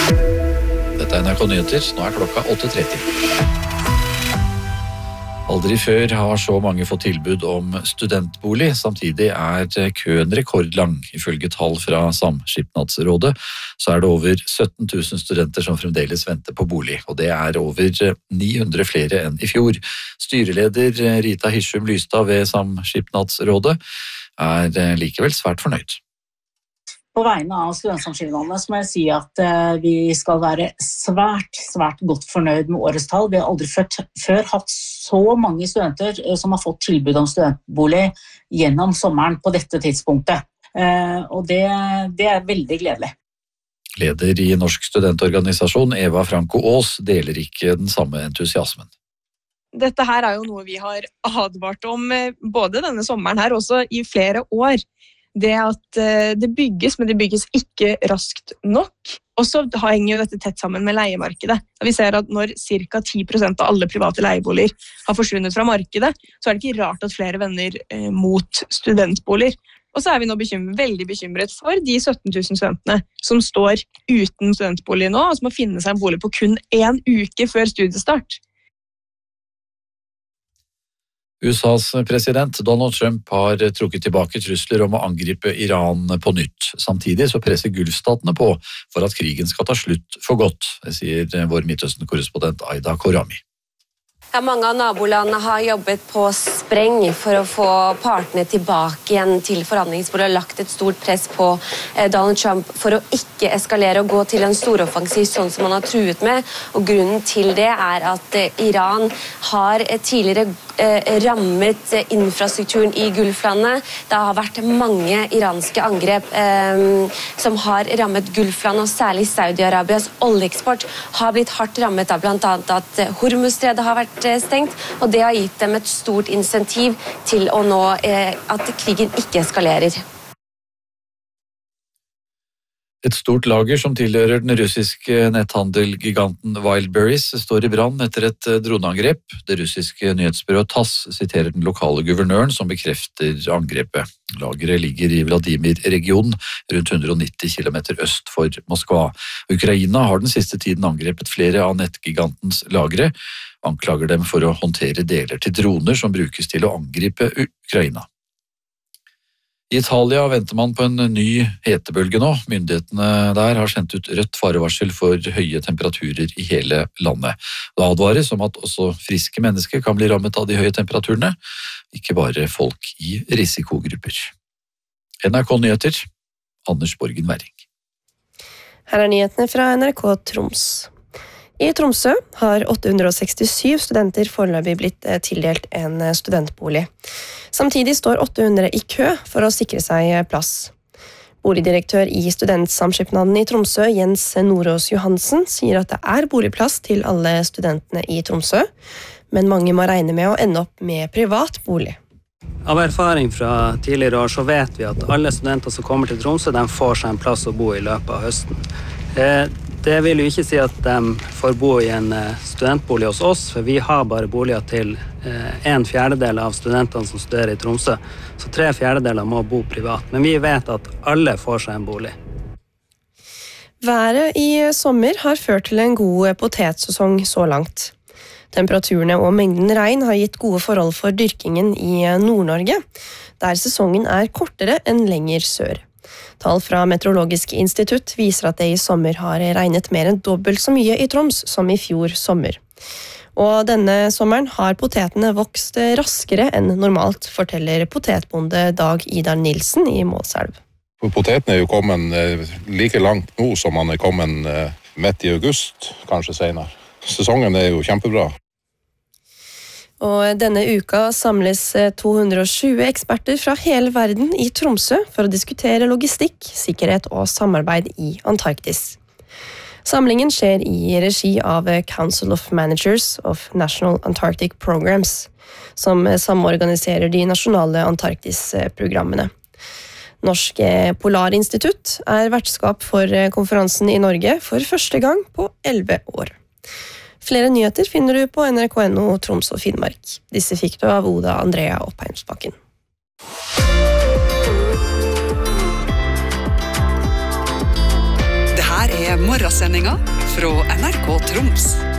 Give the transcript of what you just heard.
Dette NRK Nyheter, nå klokka 8:30. Aldri før har så mange fått tilbud om studentbolig. Samtidig køen rekordlang. Ifølge tall fra Samskipnadsrådet så det over 17 000 studenter som fremdeles venter på bolig, og det over 900 flere enn i fjor. Styreleder Rita Hirschum Lystad ved Samskipnadsrådet likevel svært fornøyd. På vegne av studentsamskipnadene må jeg si at vi skal være svært godt fornøyd med årets tall. Vi har aldri før hatt så mange studenter som har fått tilbud om studentbolig gjennom sommeren på dette tidspunktet. Og det veldig gledelig. Leder i Norsk studentorganisasjon, Eva Franco Aas, deler ikke den samme entusiasmen. Dette her jo noe vi har advart om både denne sommeren her, også i flere år. Det at det bygges, men det bygges ikke raskt nok. Og så henger jo dette tett sammen med leiemarkedet. Vi ser at når ca. 10% av alle private leieboliger har forsvunnet fra markedet, så det ikke rart at flere vender mot studentboliger. Og så vi nå veldig bekymret for de 17 000 studentene som står uten studentbolig nå, og som må finne seg en bolig på kun 1 uke før studiestart. USAs president Donald Trump har trukket tilbake trusler om å angripe Iran på nytt. Samtidig så presser Gulfstatene på for at krigen skal ta slutt for godt, sier vår Midtøsten-korrespondent Aida Korami. Ja, mange av nabolandene har jobbet på spreng for å få partene tilbake igjen til forhandlingsbordet og lagt et stort press på Donald Trump for å ikke eskalere og gå til en storoffensiv sånn som han har truet med. Og grunnen til det at Iran har tidligere rammet infrastrukturen i Gulflandet. Det har vært mange iranske angrep som har rammet Gulflandet, og særlig Saudi-Arabias oljeeksport har blitt hardt rammet av blant annet at Hormuzstredet har vært stengt, og det har gitt dem et stort insentiv til å nå at krigen ikke eskalerer. Et stort lager som tilhører den russiske netthandelgiganten Wildberries står i brann etter et droneangrep. Det russiske nyhetsbyrået TASS siterer den lokale guvernøren som bekrefter angrepet. Lageret ligger i Vladimir-regionen, rundt 190 km øst for Moskva. Ukraina har den siste tiden angrepet flere av nettgigantens lagre, anklager dem for å håndtere deler til droner som brukes til å angripe Ukraina. I Italia venter man på en ny hetebølge nå. Myndighetene der har sendt ut rødt farevarsel for høye temperaturer i hele landet. Det advares om at også friske mennesker kan bli rammet av de høye temperaturene, ikke bare folk i risikogrupper. NRK Nyheter, Anders Borgen Werring. Her nyhetene fra NRK Troms. I Tromsø har 867 studenter foreløpig blitt tildelt en studentbolig. Samtidig står 800 i kø for å sikre seg plass. Boligdirektør i Studentsamskipnaden i Tromsø, Jens Nordås Johansen, sier at det boligplass til alle studentene i Tromsø, men mange må regne med å ende opp med privat bolig. Av erfaring fra tidligere år så vet vi at alle studenter som kommer til Tromsø, de får seg en plass å bo i løpet av høsten. Det vil jo ikke si at de får bo i en studentbolig hos oss, for vi har bare boliger til 1/4 av studentene som studerer i Tromsø, så 3/4 må bo privat. Men vi vet at alle får seg en bolig. Været i sommer har ført til en god potetsesong så langt. Temperaturene og mengden regn har gitt gode forhold for dyrkingen i Nord-Norge, der sesongen kortere enn lenger sør. Tall fra Meteorologisk institutt viser at det i sommer har regnet mer enn dobbelt så mye i Troms som i fjor sommer. Og denne sommeren har potetene vokst raskere enn normalt, forteller potetbonde Dag Idar Nilsen i Målselv. Poteten jo kommet like langt nå som man kommet midt i august, kanskje senere. Sesongen jo kjempebra. Og denne uka samles 220 eksperter fra hele verden i Tromsø for å diskutere logistikk, sikkerhet og samarbeid i Antarktis. Samlingen skjer i regi av Council of Managers of National Antarctic Programs, som samorganiserer de nasjonale Antarktis-programmene. Norsk Polarinstitutt vertskap for konferansen i Norge for første gang på 11 år. Flere nyheter finner du på NRK.no Troms og Finnmark. Disse fikk du av Oda Andrea Oppheimsbakken. Det her morgensendinga fra NRK Troms.